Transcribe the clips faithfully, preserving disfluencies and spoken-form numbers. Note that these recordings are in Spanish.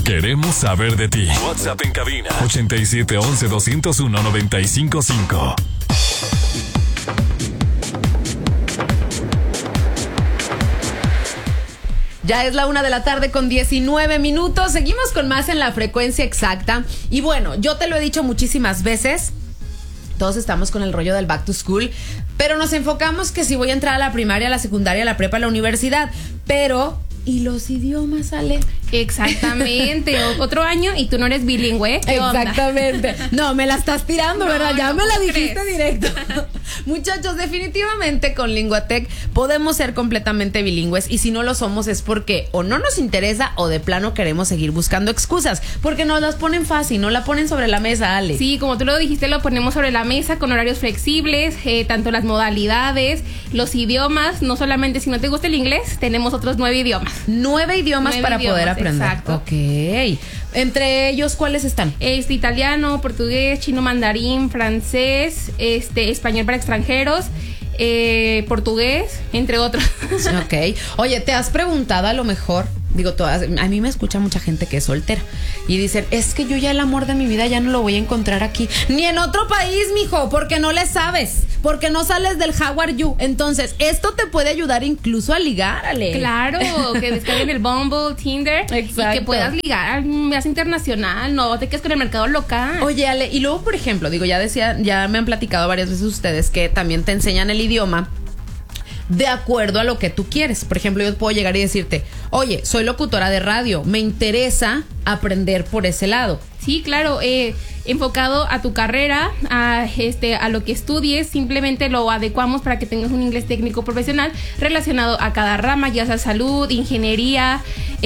queremos saber de ti. WhatsApp en cabina ochenta y siete once doscientos uno noventa y cinco cinco. Ya es la una de la tarde con diecinueve minutos. Seguimos con más en la frecuencia exacta. Y bueno, yo te lo he dicho muchísimas veces. Todos estamos con el rollo del back to school, pero nos enfocamos que si voy a entrar a la primaria, a la secundaria, a la prepa, a la universidad. Pero, ¿y los idiomas, Ale? Exactamente. Otro año y tú no eres bilingüe. ¿Qué Exactamente. Onda? No, me la estás tirando, no, ¿verdad? Ya no, me la dijiste crees? Directo. Muchachos, definitivamente con Linguatec podemos ser completamente bilingües, y si no lo somos es porque o no nos interesa o de plano queremos seguir buscando excusas, porque nos las ponen fácil, no la ponen sobre la mesa, Ale. Sí, como tú lo dijiste, lo ponemos sobre la mesa con horarios flexibles, eh, tanto las modalidades, los idiomas. No solamente si no te gusta el inglés, tenemos otros nueve idiomas. Nueve idiomas nueve para idiomas, poder aprender. Exacto. Ok. Entre ellos, ¿cuáles están? Este, italiano, portugués, chino mandarín, francés, este, español para extranjeros, eh, portugués, entre otros. Ok. Oye, ¿te has preguntado a lo mejor? Digo, todas, a mí me escucha mucha gente que es soltera y dicen, es que yo ya el amor de mi vida ya no lo voy a encontrar aquí ni en otro país, mijo, porque no le sabes, porque no sales del How are you. Entonces, esto te puede ayudar incluso a ligar, Ale. Claro, que descarguen el Bumble, Tinder. Exacto. Y que puedas ligar más internacional, no te quedes con el mercado local. Oye, Ale, y luego, por ejemplo, digo, ya decía, ya me han platicado varias veces ustedes que también te enseñan el idioma de acuerdo a lo que tú quieres. Por ejemplo, yo puedo llegar y decirte, oye, soy locutora de radio, me interesa aprender por ese lado. Sí, claro, eh, enfocado a tu carrera, a, este, a lo que estudies, simplemente lo adecuamos para que tengas un inglés técnico profesional relacionado a cada rama, ya sea salud, ingeniería,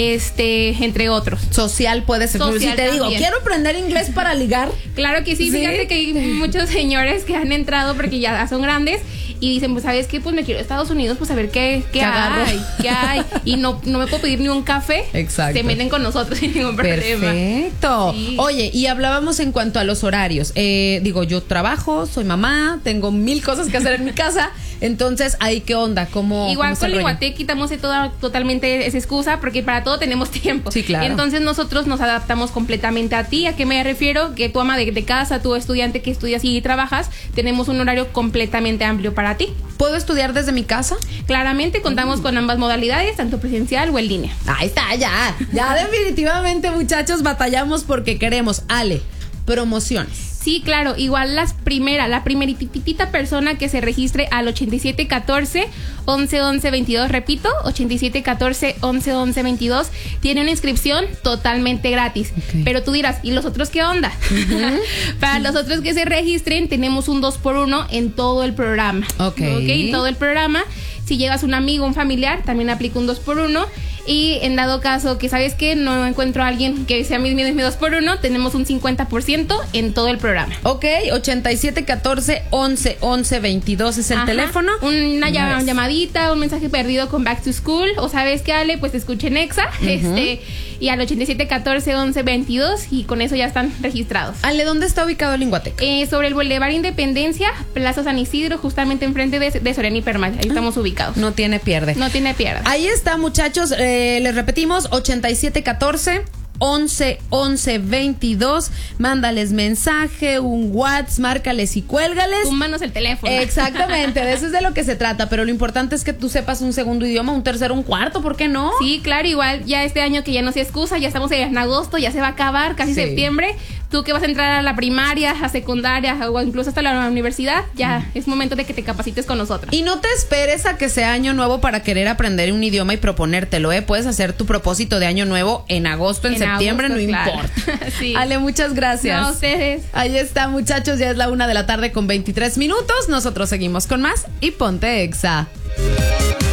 este, entre otros. Social puede ser. Social si te también. digo, quiero aprender inglés para ligar. Claro que sí, ¿sí? Fíjate que hay muchos señores que han entrado porque ya son grandes y dicen, pues, ¿sabes qué? Pues me quiero a Estados Unidos, pues a ver qué, qué, qué hay, qué hay. Y no, no me puedo pedir ni un café. Exacto. Se meten con nosotros sin ningún problema. Perfecto. Sí. Oye, y hablábamos en cuanto a los horarios. Eh, digo, yo trabajo, soy mamá, tengo mil cosas que hacer en mi casa. Entonces, ¿ahí qué onda? ¿Cómo, Igual cómo con Linguatec quitamos de toda, totalmente esa excusa, porque para todo tenemos tiempo. Sí, claro. Entonces nosotros nos adaptamos completamente a ti. ¿A qué me refiero? Que tu ama de, de casa, tu estudiante que estudias y trabajas, tenemos un horario completamente amplio para ti. ¿Puedo estudiar desde mi casa? Claramente contamos mm. con ambas modalidades, tanto presencial o en línea. Ahí está, ya. Ya definitivamente, muchachos, batallamos porque queremos. Ale, promociones. Sí, claro, igual las primeras, la primerititita persona que se registre al ochenta y siete catorce once once veintidós, repito, ochenta y siete catorce once once veintidós, tiene una inscripción totalmente gratis. Okay. Pero tú dirás, ¿y los otros qué onda? Uh-huh. Para los otros que se registren, tenemos un dos por uno en todo el programa. Ok. Ok, en todo el programa. Si llevas un amigo, un familiar, también aplica un dos por uno. Y en dado caso que, ¿sabes qué? No encuentro a alguien que sea mi, mi, mi dos por uno, tenemos un cincuenta por ciento en todo el programa. Ok, ochenta y siete catorce once once veintidós es el Ajá. teléfono. Una nice. llamadita, un mensaje perdido con Back to School. O ¿sabes qué, Ale? Pues escuche en Exa. Uh-huh. Este, y al ochenta y siete catorce once veintidós, y con eso ya están registrados. Ale, ¿dónde está ubicado Linguatec? Eh, sobre el Boulevard Independencia, Plaza San Isidro, justamente enfrente de, de Soriana y Permal. Ahí estamos ubicados. No tiene pierde. No tiene pierde. Ahí está, muchachos. Eh, les repetimos, ochenta y siete catorce once once veintidós. Mándales mensaje, un WhatsApp, márcales y cuélgales. Túmbanos el teléfono. Exactamente, de eso es de lo que se trata. Pero lo importante es que tú sepas un segundo idioma, un tercero, un cuarto, ¿por qué no? Sí, claro, igual ya este año que ya no se excusa, ya estamos en agosto, ya se va a acabar, casi sí. septiembre. Tú que vas a entrar a la primaria, a secundaria o incluso hasta la universidad, ya mm. es momento de que te capacites con nosotros. Y no te esperes a que sea año nuevo para querer aprender un idioma y proponértelo, ¿eh? Puedes hacer tu propósito de año nuevo en agosto, en, en septiembre, agosto, no claro. importa. Sí. Ale, muchas gracias. No, a ustedes. Ahí está, muchachos, ya es la una de la tarde con veintitrés minutos. Nosotros seguimos con más y ponte Exa.